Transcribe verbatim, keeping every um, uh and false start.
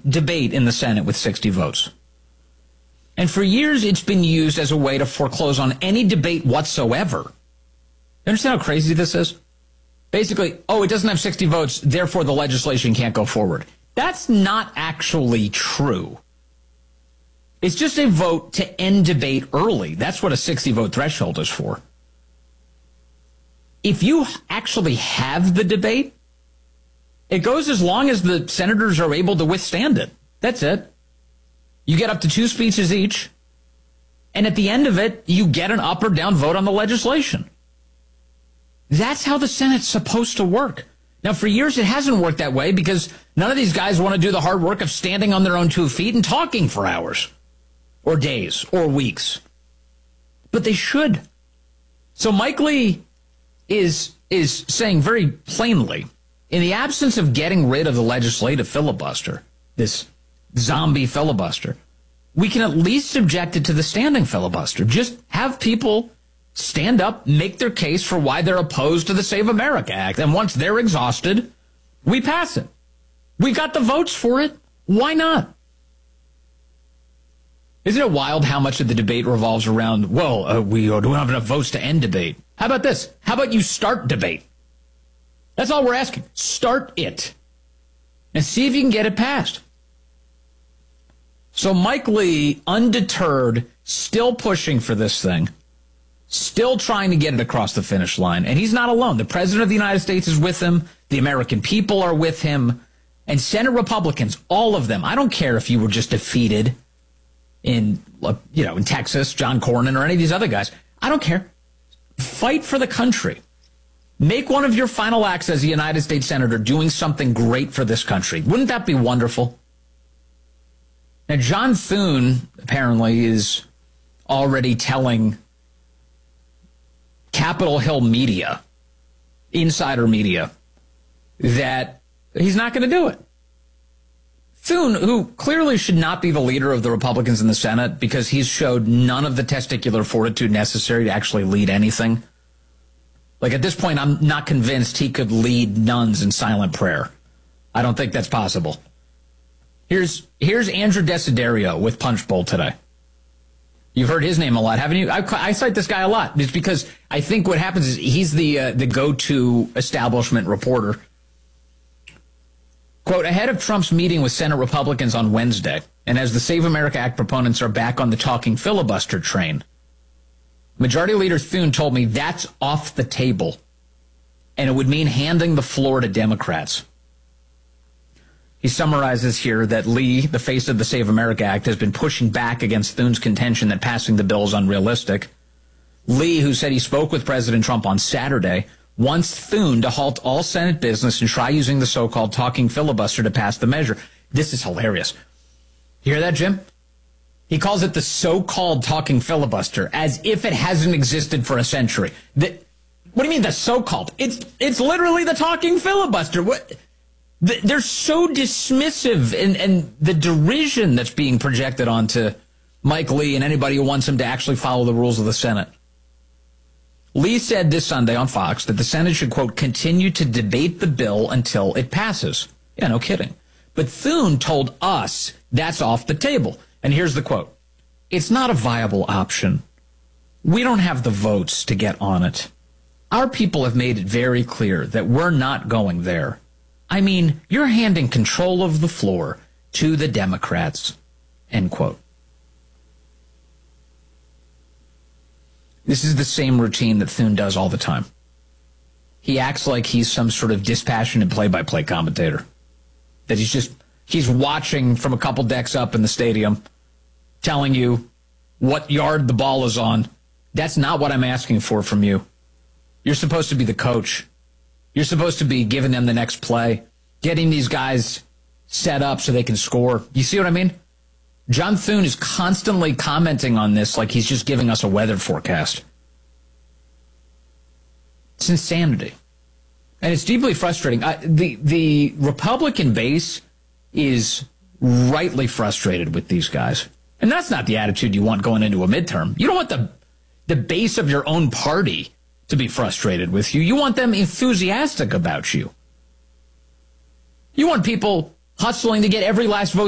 debate in the Senate with sixty votes. And for years, it's been used as a way to foreclose on any debate whatsoever. You understand how crazy this is? Basically, oh, it doesn't have sixty votes, therefore the legislation can't go forward. That's not actually true. It's just a vote to end debate early. That's what a sixty-vote threshold is for. If you actually have the debate, it goes as long as the senators are able to withstand it. That's it. You get up to two speeches each, and at the end of it, you get an up or down vote on the legislation. That's how the Senate's supposed to work. Now, for years, it hasn't worked that way because none of these guys want to do the hard work of standing on their own two feet and talking for hours or days or weeks. But they should. So Mike Lee is, is saying very plainly, in the absence of getting rid of the legislative filibuster, this zombie filibuster, we can at least subject it to the standing filibuster. Just have people stand up, make their case for why they're opposed to the Save America Act. And once they're exhausted, we pass it. We got the votes for it. Why not? Isn't it wild how much of the debate revolves around, well, uh, we don't have enough votes to end debate. How about this? How about you start debate? That's all we're asking. Start it. And see if you can get it passed. So Mike Lee, undeterred, still pushing for this thing, still trying to get it across the finish line. And he's not alone. The President of the United States is with him. The American people are with him. And Senate Republicans, all of them. I don't care if you were just defeated in, you know, in Texas, John Cornyn or any of these other guys. I don't care. Fight for the country. Make one of your final acts as a United States Senator doing something great for this country. Wouldn't that be wonderful? Now, John Thune apparently is already telling Capitol Hill media, insider media, that he's not going to do it. Thune, who clearly should not be the leader of the Republicans in the Senate because he's showed none of the testicular fortitude necessary to actually lead anything. Like, at this point, I'm not convinced he could lead nuns in silent prayer. I don't think that's possible. Here's here's Andrew Desiderio with Punchbowl today. You've heard his name a lot, haven't you? I, I cite this guy a lot. It's because I think what happens is he's the uh, the go-to establishment reporter. Quote, ahead of Trump's meeting with Senate Republicans on Wednesday, and as the Save America Act proponents are back on the talking filibuster train, Majority Leader Thune told me that's off the table, and it would mean handing the floor to Democrats. He summarizes here that Lee, the face of the Save America Act, has been pushing back against Thune's contention that passing the bill is unrealistic. Lee, who said he spoke with President Trump on Saturday, wants Thune to halt all Senate business and try using the so-called talking filibuster to pass the measure. This is hilarious. You hear that, Jim? He calls it the so-called talking filibuster, as if it hasn't existed for a century. The, what do you mean the so-called? It's it's literally the talking filibuster. What? The, they're so dismissive, and, and the derision that's being projected onto Mike Lee and anybody who wants him to actually follow the rules of the Senate. Lee said this Sunday on Fox that the Senate should, quote, continue to debate the bill until it passes. Yeah, no kidding. But Thune told us that's off the table. And here's the quote. It's not a viable option. We don't have the votes to get on it. Our people have made it very clear that we're not going there. I mean, you're handing control of the floor to the Democrats, end quote. This is the same routine that Thune does all the time. He acts like he's some sort of dispassionate play-by-play commentator. That he's just, he's watching from a couple decks up in the stadium, telling you what yard the ball is on. That's not what I'm asking for from you. You're supposed to be the coach. You're supposed to be giving them the next play, getting these guys set up so they can score. You see what I mean? John Thune is constantly commenting on this like he's just giving us a weather forecast. It's insanity. And it's deeply frustrating. Uh, the, the Republican base is rightly frustrated with these guys. And that's not the attitude you want going into a midterm. You don't want the, the base of your own party to be frustrated with you. You want them enthusiastic about you. You want people hustling to get every last vote